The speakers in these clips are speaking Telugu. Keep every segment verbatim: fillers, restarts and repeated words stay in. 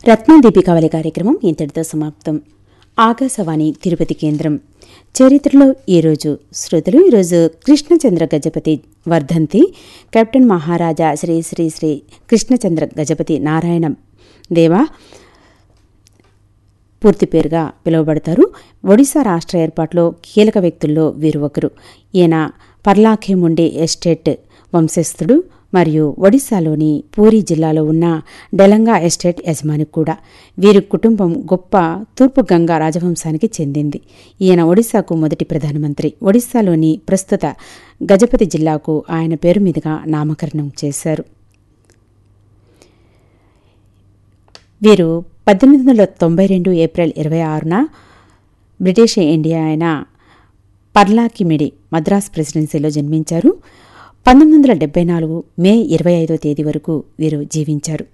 రత్నదీపి కవలి కార్యక్రమం ఇంతటితో సమాప్తం. ఆకాశవాణి తిరుపతి కేంద్రం. చరిత్రలో ఈరోజు శ్రోతలు ఈరోజు కృష్ణచంద్ర గజపతి వర్ధంతి. కెప్టెన్ మహారాజా శ్రీ శ్రీ శ్రీ కృష్ణచంద్ర గజపతి నారాయణ దేవా పూర్తి పేరుగా పిలువబడతారు. ఒడిశా రాష్ట్ర ఏర్పాటులో కీలక వ్యక్తుల్లో వీరు ఒకరు. ఈయన పర్లాఖేముండి ఎస్టేట్ వంశస్థుడు మరియు ఒడిశాలోని పూరీ జిల్లాలో ఉన్న డెలంగా ఎస్టేట్ యజమాని కూడా. వీరి కుటుంబం గొప్ప తూర్పు గంగా రాజవంశానికి చెందింది. ఈయన ఒడిశాకు మొదటి ప్రధానమంత్రి. ఒడిశాలోని ప్రస్తుత గజపతి జిల్లాకు ఆయన పేరు మీదుగా నామకరణం చేశారు. వీరు పద్దెనిమిది వందల తొంభై రెండు ఏప్రిల్ ఇరవై ఆరున బ్రిటిష్ ఇండియా అయిన పర్లాకిమిడి మద్రాస్ ప్రెసిడెన్సీలో జన్మించారు. పంతొమ్మిది వందల డెబ్బై నాలుగు మే ఇరవై ఐదో తేదీ వరకు వీరు జీవించారు.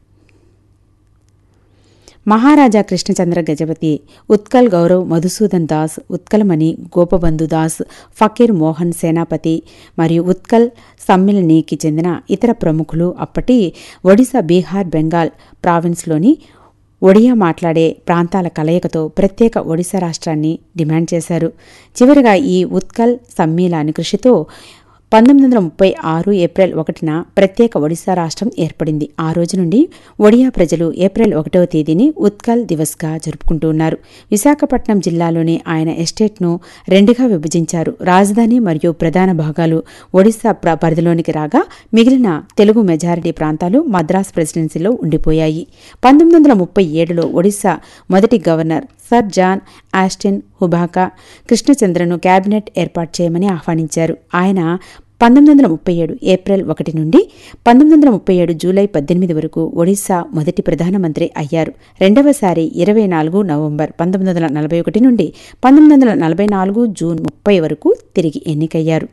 మహారాజా కృష్ణచంద్ర గజపతి, ఉత్కల్ గౌరవ్ మధుసూదన్ దాస్, ఉత్కలమణి గోపబంధు దాస్, ఫకీర్ మోహన్ సేనాపతి మరియు ఉత్కల్ సమ్మిలనీకి చెందిన ఇతర ప్రముఖులు అప్పటి ఒడిశా, బీహార్, బెంగాల్ ప్రావిన్స్లోని ఒడియా మాట్లాడే ప్రాంతాల కలయికతో ప్రత్యేక ఒడిశా రాష్ట్రాన్ని డిమాండ్ చేశారు. చివరిగా ఈ ఉత్కల్ సమ్మేళన కృషితో పంతొమ్మిది వందల ముప్పై ఆరు ఏప్రిల్ ఒకటిన ప్రత్యేక ఒడిశా రాష్ట్రం ఏర్పడింది. ఆ రోజు నుండి ఒడియా ప్రజలు ఏప్రిల్ ఒకటవ తేదీని ఉత్కల్ దివస్గా జరుపుకుంటున్నారు. విశాఖపట్నం జిల్లాలోని ఆయన ఎస్టేట్ను రెండుగా విభజించారు. రాజధాని మరియు ప్రధాన భాగాలు ఒడిశా పరిధిలోనికి రాగా మిగిలిన తెలుగు మెజారిటీ ప్రాంతాలు మద్రాస్ ప్రెసిడెన్సీలో ఉండిపోయాయి. పంతొమ్మిది వందల ముప్పై ఏడులో ఒడిశా మొదటి governor sir John Austin హుబాకా కృష్ణచంద్రను cabinet ఏర్పాటు చేయమని ఆహ్వానించారు. ఆయన పంతొమ్మిది వందల ముప్పై ఏడు ఏప్రిల్ ఒకటి నుండి పంతొమ్మిది వందల ముప్పై ఏడు జూలై పద్దెనిమిది వరకు ఒడిశా మొదటి ప్రధానమంత్రి అయ్యారు. రెండవసారి ఇరవై నాలుగు నవంబర్ పంతొమ్మిది వందల నలభై ఒకటి నుండి పంతొమ్మిది వందల నలభై నాలుగు జూన్ ముప్పై వరకు తిరిగి ఎన్నికయ్యారు.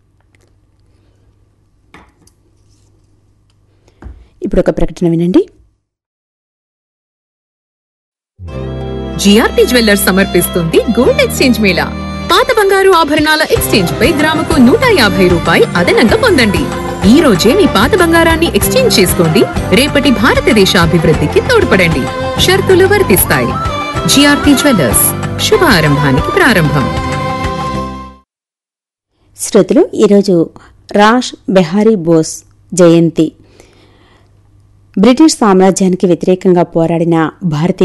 ఇప్పుడు ఒక ప్రకటన వినండి. జిఆర్టీ జ్యువెల్లర్స్ సమర్పిస్తుంది గోల్డ్ ఎక్స్చేంజ్ మేళా. పాత బంగారు ఆభరణాల ఎక్స్చేంజ్ పై గ్రాముకు నూట యాభై రూపాయి అదనంగా పొందండి. ఈ రోజే మీ పాత బంగారాన్ని ఎక్స్చేంజ్ చేసుకోండి. రేపటి భారతదేశ అభివృద్ధికి తోడ్పడండి. షరతులు వర్తిస్తాయి. జిఆర్టీ జ్యువెల్లర్స్, శుభారంభానికి ప్రారంభం. శ్రోతలు ఈరోజు రాష్ బెహారీ బోస్ జయంతి. బ్రిటిష్ సామ్రాజ్యానికి వ్యతిరేకంగా పోరాడిన భారతీయ